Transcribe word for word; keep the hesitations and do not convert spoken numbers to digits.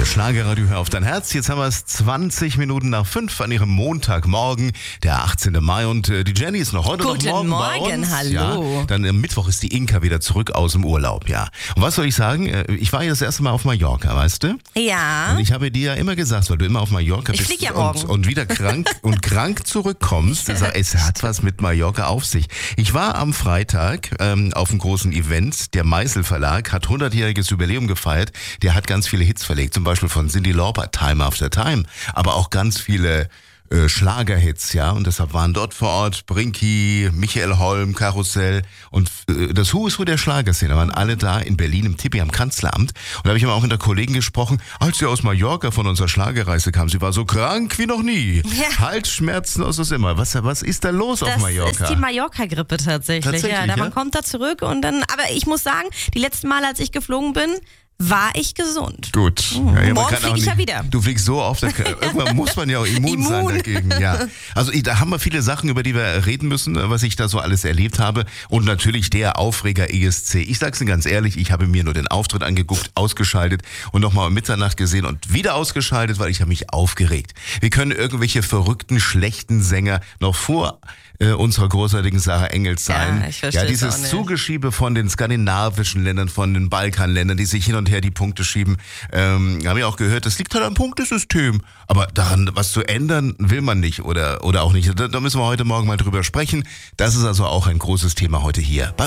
Schlagerradio, hör auf dein Herz. Jetzt haben wir es zwanzig Minuten nach fünf an ihrem Montagmorgen, der achtzehnten Mai. Und äh, die Jenny ist noch heute Guten noch morgen Morgen, bei uns. hallo. Ja, dann am Mittwoch ist die Inka wieder zurück aus dem Urlaub, ja. Und was soll ich sagen? Äh, Ich war ja das erste Mal auf Mallorca, weißt du? Ja. Und ich habe dir ja immer gesagt, weil du immer auf Mallorca Ich bist flieg ja und, morgen. und wieder krank und krank zurückkommst. Ich sag, es hat was mit Mallorca auf sich. Ich war am Freitag ähm, auf einem großen Event. Der Meißel Verlag hat hundertjähriges Jubiläum gefeiert. Der hat ganz viele Hits verlegt, zum Beispiel von Cyndi Lauper, Time After Time, aber auch ganz viele äh, Schlagerhits, ja, und deshalb waren dort vor Ort Brinky, Michael Holm, Karussell und äh, das Who is Who der Schlagerszene, waren alle da in Berlin im Tippi am Kanzleramt. Und da habe ich immer auch mit der Kollegin gesprochen, als sie aus Mallorca von unserer Schlagerreise kam. Sie war so krank wie noch nie. Ja. Halsschmerzen aus das immer. Was, was ist da los auf Das Mallorca? ist die Mallorca-Grippe tatsächlich. Tatsächlich, ja, da ja? man kommt da zurück und dann, aber ich muss sagen, die letzten Male, als ich geflogen bin, war ich gesund. Gut. Mhm. Ja, ja, man Morgen kann auch fliege ich ja nicht- wieder. Du fliegst so oft, da kann- irgendwann muss man ja auch immun, sein Immun. dagegen. Ja. Also ich- da haben wir viele Sachen, über die wir reden müssen, was ich da so alles erlebt habe. Und natürlich der Aufreger E S C. Ich sag's Ihnen ganz ehrlich, ich habe mir nur den Auftritt angeguckt, ausgeschaltet und nochmal um Mitternacht gesehen und wieder ausgeschaltet, weil ich habe mich aufgeregt. Wir können irgendwelche verrückten, schlechten Sänger noch vor äh, unserer großartigen Sarah Engels sein. Ja, ich versteh's ja, dieses auch nicht. Zugeschiebe von den skandinavischen Ländern, von den Balkanländern, die sich hin und her die Punkte schieben. Ähm, habe ich auch gehört, das liegt halt am Punktesystem. Aber daran, was zu ändern, will man nicht oder, oder auch nicht. Da, da müssen wir heute Morgen mal drüber sprechen. Das ist also auch ein großes Thema heute hier bei